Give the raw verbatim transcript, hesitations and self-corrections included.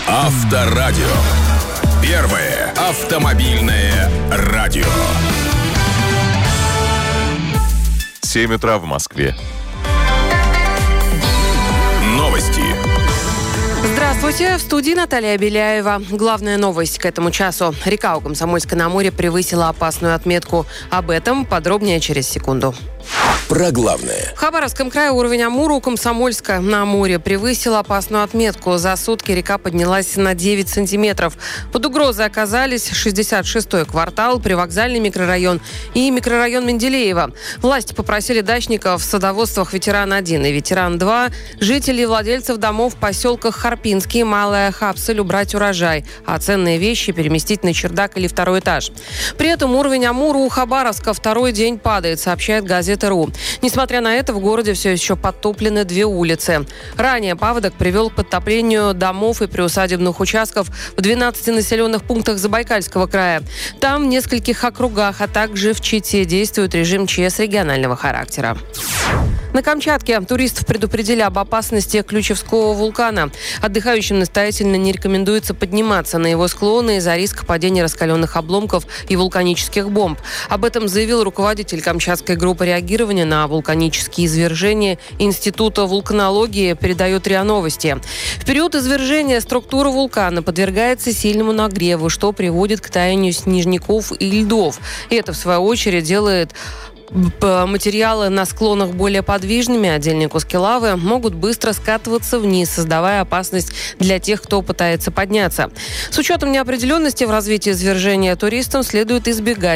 Авторадио. Первое автомобильное радио. семь утра в Москве. Новости. Здравствуйте, в студии Наталья Беляева. Главная новость к этому часу. Река у Комсомольска-на-Амуре превысила опасную отметку. Об этом подробнее через секунду. Про главное. В Хабаровском крае уровень Амура у Комсомольска-на-Амуре превысил опасную отметку. За сутки река поднялась на девять сантиметров. Под угрозой оказались шестьдесят шестой квартал, привокзальный микрорайон и микрорайон Менделеева. Власти попросили дачников в садоводствах «Ветеран-один» и «Ветеран-два», жителей и владельцев домов в поселках Харпинский и Малая Хапсель убрать урожай, а ценные вещи переместить на чердак или второй этаж. При этом уровень Амура у Хабаровска второй день падает, сообщает газета «Ру». Несмотря на это, в городе все еще подтоплены две улицы. Ранее паводок привел к подтоплению домов и приусадебных участков в двенадцати населенных пунктах Забайкальского края. Там в нескольких округах, а также в Чите действует режим ЧС регионального характера. На Камчатке туристов предупредили об опасности Ключевского вулкана. Отдыхающим настоятельно не рекомендуется подниматься на его склоны из-за риска падения раскаленных обломков и вулканических бомб. Об этом заявил руководитель Камчатской группы реагирования на вулканические извержения Института вулканологии, передает РИА Новости. В период извержения структура вулкана подвергается сильному нагреву, что приводит к таянию снежников и льдов. И это, в свою очередь, делает материалы на склонах более подвижными, отдельные куски лавы могут быстро скатываться вниз, создавая опасность для тех, кто пытается подняться. С учетом неопределенности в развитии извержения туристам следует избегать